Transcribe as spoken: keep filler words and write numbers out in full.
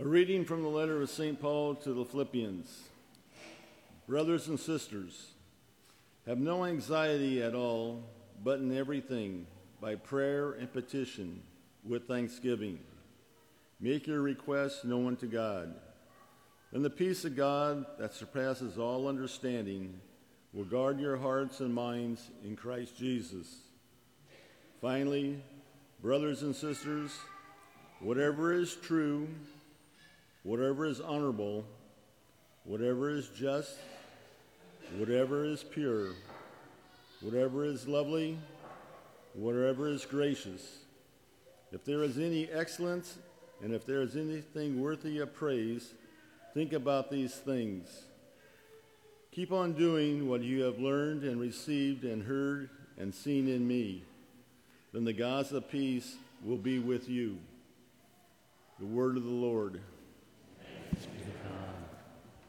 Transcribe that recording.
A reading from the letter of Saint Paul to the Philippians. Brothers and sisters, have no anxiety at all, but in everything, by prayer and petition, with thanksgiving, make your requests known to God. And the peace of God that surpasses all understanding will guard your hearts and minds in Christ Jesus. Finally, brothers and sisters, whatever is true, whatever is honorable, whatever is just, whatever is pure, whatever is lovely, whatever is gracious, if there is any excellence and if there is anything worthy of praise, think about these things. Keep on doing what you have learned and received and heard and seen in me. Then the God of peace will be with you. The word of the Lord.